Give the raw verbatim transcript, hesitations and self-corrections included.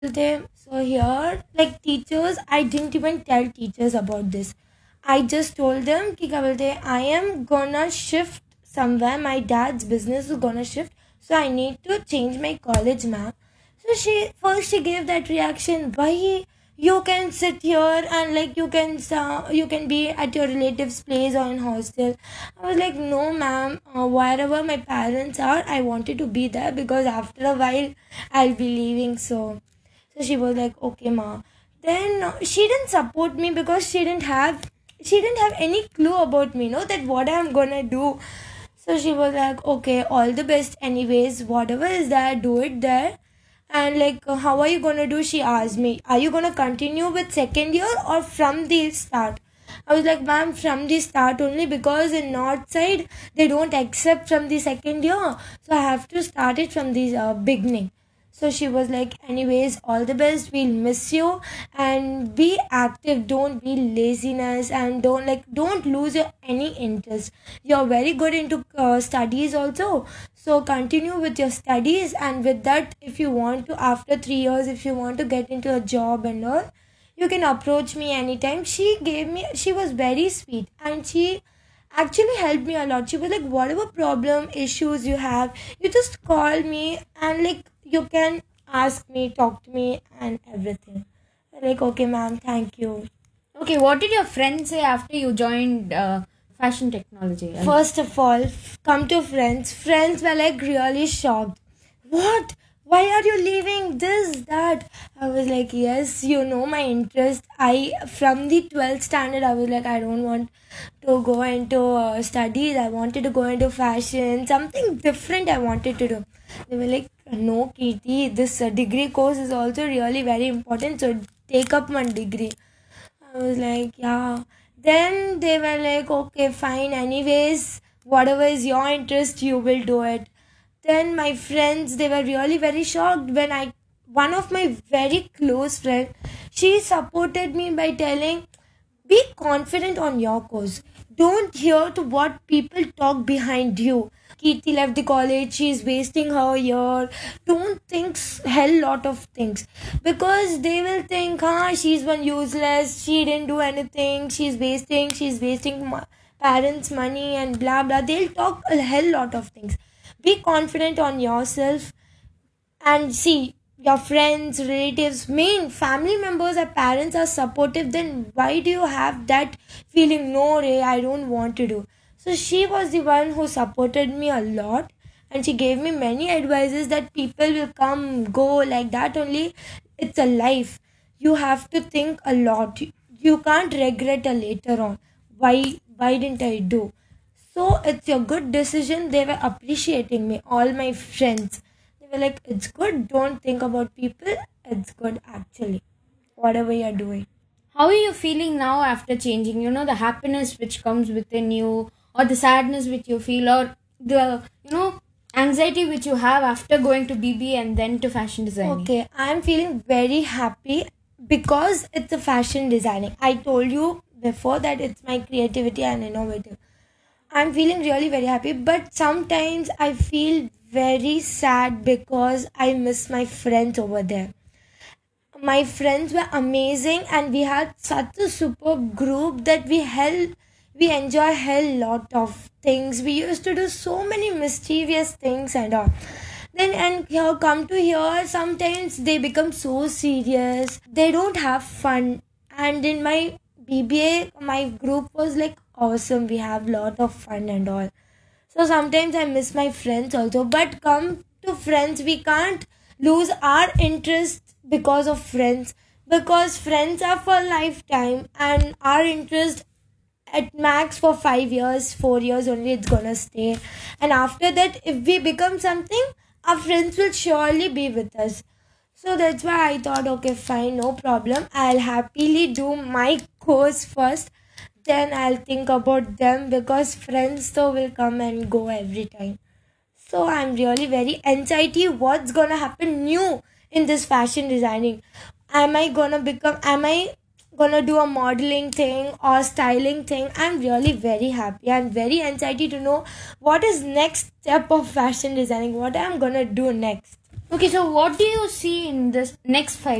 They, so here, like teachers, I didn't even tell teachers about this. I just told them, कि क्या बोलते हैं, I am gonna shift somewhere. My dad's business is gonna shift, so I need to change my college, ma'am. So she first she gave that reaction. Why you can sit here and like you can uh, you can be at your relative's place or in hostel. I was like, no, ma'am. Uh, wherever my parents are, I wanted to be there because after a while I'll be leaving. So so she was like, okay, ma. Then uh, she didn't support me because she didn't have she didn't have any clue about me, no, that what I'm gonna do. So she was like, okay, all the best, anyways. Whatever is there, do it there. And like, uh, how are you gonna do? She asked me, are you gonna continue with second year or from the start? I was like, ma'am, from the start only because in north side they don't accept from the second year, so I have to start it from the uh, beginning. So she was like, anyways, all the best. We'll miss you and be active. Don't be laziness and don't like don't lose your any interest. You're very good into uh, studies also. So continue with your studies, and with that, if you want to after three years, if you want to get into a job and all, you can approach me anytime. She gave me. She was very sweet and she actually helped me a lot. She was like, whatever problem issues you have, you just call me and like you can ask me, talk to me and everything. Like, okay, ma'am, thank you. Okay, what did your friends say after you joined uh, fashion technology? First of all, f- come to friends. Friends were like really shocked. What? Why are you leaving this, that? I was like, yes, you know my interest. I, from the twelfth standard, I was like, I don't want to go into uh, studies. I wanted to go into fashion, something different I wanted to do. They were like, no, Kirti, this uh, degree course is also really very important. So take up one degree. I was like, yeah. Then they were like, okay, fine. Anyways, whatever is your interest, you will do it. Then my friends, they were really very shocked when I, one of my very close friend, she supported me by telling, be confident on your course. Don't hear to what people talk behind you. Kirti left the college, she's wasting her year. Don't think s- hell lot of things. Because they will think, huh, she's one useless, she didn't do anything, she's wasting, she's wasting ma- parents' money and blah blah. They'll talk a hell lot of things. Be confident on yourself and see your friends, relatives, main family members or parents are supportive, then why do you have that feeling, no, Ray, I don't want to do? So she was the one who supported me a lot and she gave me many advices that people will come, go like that only. It's a life. You have to think a lot. You you can't regret a later on. Why why didn't I do? So it's a good decision. They were appreciating me, all my friends. They were like, it's good, don't think about people. It's good actually. Whatever you're doing. How are you feeling now after changing? You know, the happiness which comes within you, or the sadness which you feel, or the, you know, anxiety which you have after going to B B and then to fashion designing? Okay, I'm feeling very happy because it's a fashion designing. I told you before that it's my creativity and innovative. I'm feeling really very happy, but sometimes I feel very sad because I miss my friends over there. My friends were amazing and we had such a superb group that we held we enjoy hell lot of things. We used to do so many mischievous things and all. Then and here come to here, sometimes they become so serious, they don't have fun. And in my BBA, my group was like awesome, we have lot of fun and all. So sometimes I miss my friends also. But come to friends, we can't lose our interest because of friends. Because friends are for lifetime and our interest at max for five years, four years only it's gonna stay. And after that, if we become something, our friends will surely be with us. So that's why I thought, okay, fine, no problem. I'll happily do my course first, then I'll think about them because friends though will come and go every time. So I'm really very anxiety what's gonna happen new in this fashion designing. Am I gonna become am I gonna do a modeling thing or styling thing? I'm really very happy. I'm very anxiety to know what is next step of fashion designing, what I'm gonna do next. Okay, so what do you see in this next five